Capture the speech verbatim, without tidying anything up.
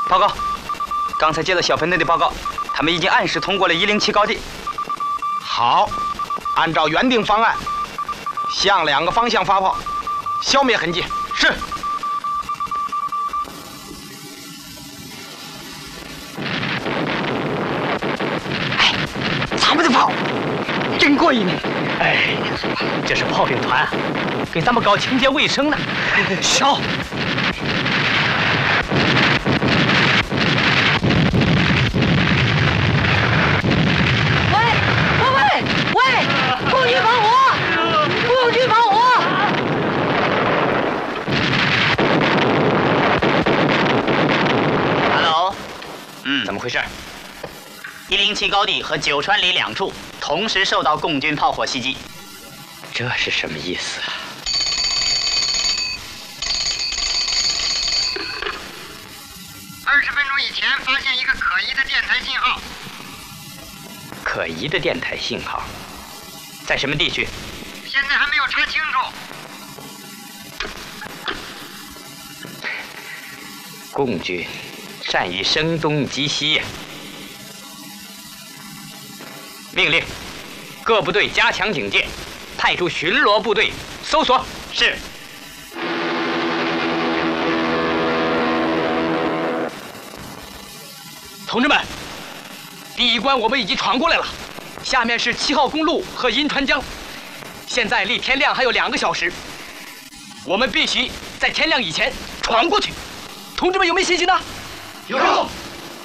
报告，刚才接到小分队的报告，他们已经按时通过了一零七高地。 好，按照原定方案，向两个方向发炮，消灭痕迹。是。 哎，咱们的炮真过瘾！ 哎，这是炮兵团，给咱们搞清洁卫生呢。 烧！ 共军防火！共军防火！ 哈喽， 嗯，怎么回事？ 一零七高地和九川里两处同时受到共军炮火袭击。 这是什么意思啊？ 二十分钟以前发现一个可疑的电台信号。 可疑的电台信号。在什么地区？ 现在还没有查清楚。 共军善于声东击西呀！命令各部队加强警戒，派出巡逻部队搜索。 是。 同志们，第一关我们已经闯过来了。下面是七号公路和银川江，现在离天亮还有两个小时，我们必须在天亮以前闯过去。同志们有没有信心呢？ 有。